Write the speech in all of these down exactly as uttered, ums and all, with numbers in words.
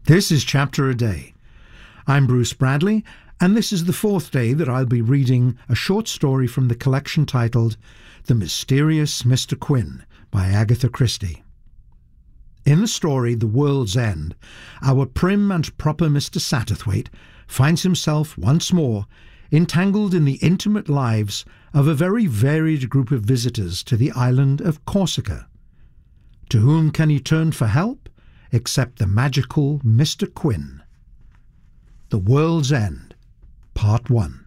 This is Chapter a Day. I'm Bruce Bradley, and this is the fourth day that I'll be reading a short story from the collection titled The Mysterious Mister Quin by Agatha Christie. In the story The World's End, our prim and proper Mister Satterthwaite finds himself once more entangled in the intimate lives of a very varied group of visitors to the island of Corsica. To whom can he turn for help except the magical Mister Quin? The World's End, Part one.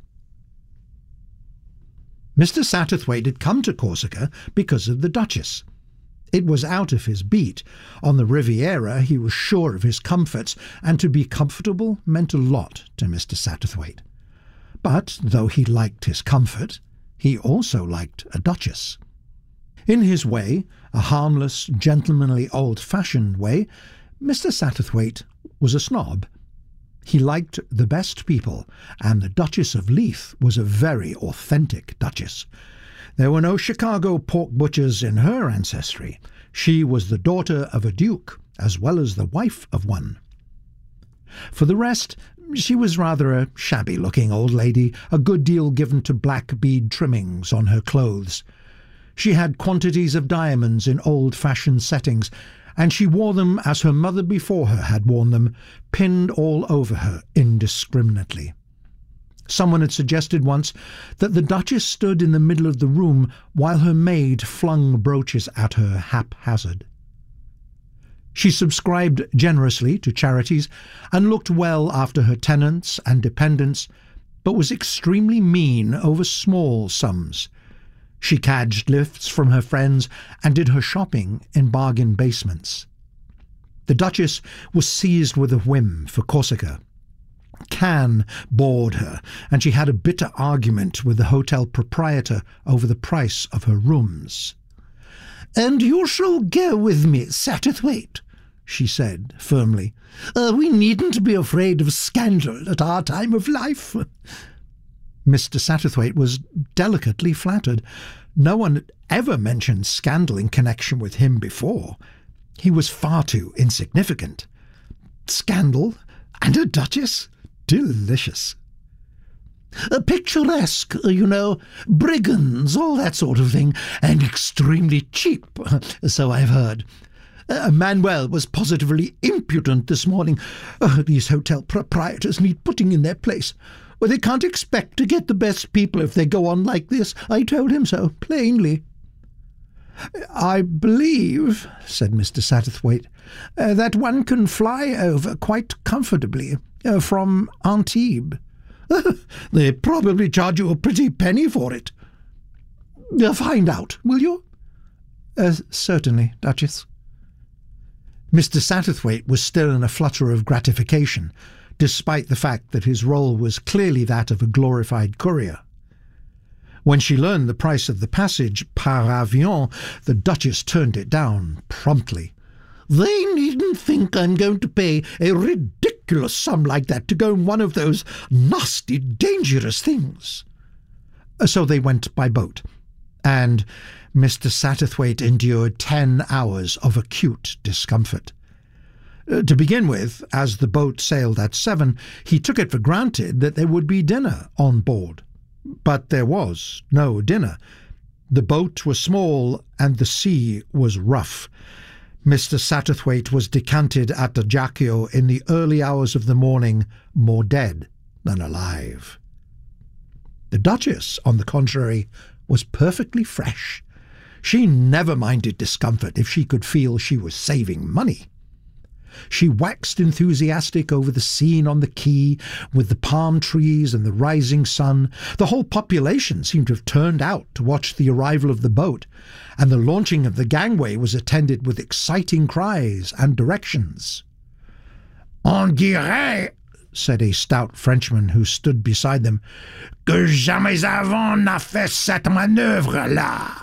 Mister Satterthwaite had come to Corsica because of the Duchess. It was out of his beat. On the Riviera he was sure of his comforts, and to be comfortable meant a lot to Mister Satterthwaite. But though he liked his comfort, he also liked a duchess. In his way, a harmless, gentlemanly, old-fashioned way, Mister Satterthwaite was a snob. He liked the best people, and the Duchess of Leith was a very authentic duchess. There were no Chicago pork butchers in her ancestry. She was the daughter of a duke, as well as the wife of one. For the rest, she was rather a shabby-looking old lady, a good deal given to black bead trimmings on her clothes. She had quantities of diamonds in old-fashioned settings, and she wore them as her mother before her had worn them, pinned all over her indiscriminately. Someone had suggested once that the Duchess stood in the middle of the room while her maid flung brooches at her haphazard. She subscribed generously to charities and looked well after her tenants and dependents, but was extremely mean over small sums. She cadged lifts from her friends and did her shopping in bargain basements. The Duchess was seized with a whim for Corsica. Cannes bored her, and she had a bitter argument with the hotel proprietor over the price of her rooms. "And you shall go with me, Satterthwaite," she said firmly. Uh, "we needn't be afraid of scandal at our time of life." Mister Satterthwaite was delicately flattered. No one had ever mentioned scandal in connection with him before. He was far too insignificant. Scandal and a duchess? Delicious. Uh, picturesque, you know, brigands, all that sort of thing, and extremely cheap, so I've heard. Uh, Manuel was positively impudent this morning. Uh, these hotel proprietors need putting in their place. Well, they can't expect to get the best people if they go on like this. I told him so, plainly. "I believe," said Mister Satterthwaite, uh, "that one can fly over quite comfortably uh, from Antibes." "They probably charge you a pretty penny for it." Uh, "Find out, will you?" Uh, "Certainly, Duchess." Mister Satterthwaite was still in a flutter of gratification, despite the fact that his role was clearly that of a glorified courier. When she learned the price of the passage par avion, the Duchess turned it down promptly. "They needn't think I'm going to pay a ridiculous sum like that to go in one of those nasty, dangerous things." So they went by boat, and Mister Satterthwaite endured ten hours of acute discomfort. Uh, to begin with, as the boat sailed at seven, he took it for granted that there would be dinner on board. But there was no dinner. The boat was small and the sea was rough. Mister Satterthwaite was decanted at Ajaccio in the early hours of the morning, more dead than alive. The Duchess, on the contrary, was perfectly fresh. She never minded discomfort if she could feel she was saving money. She waxed enthusiastic over the scene on the quay, with the palm trees and the rising sun. The whole population seemed to have turned out to watch the arrival of the boat, and the launching of the gangway was attended with exciting cries and directions. "On dirait," said a stout Frenchman who stood beside them, "que jamais avant n'a fait cette manœuvre-là."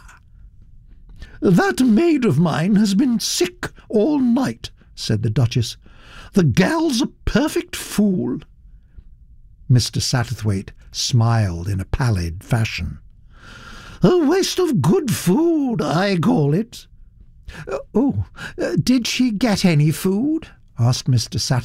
"That maid of mine has been sick all night," said the Duchess. "The gal's a perfect fool." Mister Satterthwaite smiled in a pallid fashion. "A waste of good food, I call it." Uh, "oh, uh, did she get any food?" asked Mister Satterthwaite.